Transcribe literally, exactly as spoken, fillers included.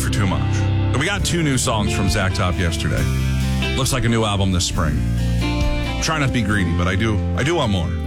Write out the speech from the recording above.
for too much. But we got two new songs from Zach Top yesterday. Looks like a new album this spring. I'm trying not to be greedy, but I do I do want more.